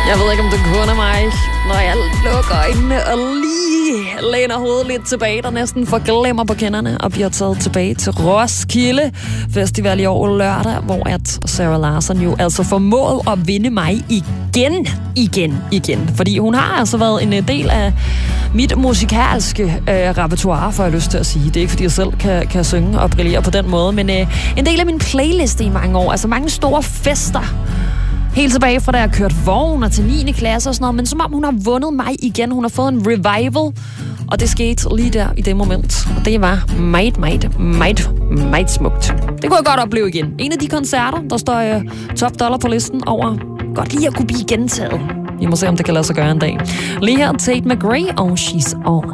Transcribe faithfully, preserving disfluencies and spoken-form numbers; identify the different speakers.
Speaker 1: Jeg ved ikke, om det kun er mig, når jeg lukker øjnene og lige læner hovedet lidt tilbage, der næsten forglemmer på kenderne og bliver taget tilbage til Roskilde Festival i år lørdag, hvor at Sarah Larsson jo altså formåede at vinde mig igen, igen, igen. Fordi hun har altså været en del af mit musikalske øh, repertoire, får jeg lyst til at sige. Det er ikke, fordi jeg selv kan, kan synge og brillere på den måde, men øh, en del af min playliste i mange år, altså mange store fester. Helt tilbage fra da jeg kørte vogn og til niende klasse og sådan noget, men som om hun har vundet mig igen. Hun har fået en revival, og det skete lige der i det moment. Og det var meget, meget, meget, meget smukt. Det kunne jeg godt opleve igen. En af de koncerter, der står uh, top dollar på listen over godt lige at kunne blive gentaget. Vi må se, om det kan lade sig gøre en dag. Lige her Tate McRae og She's All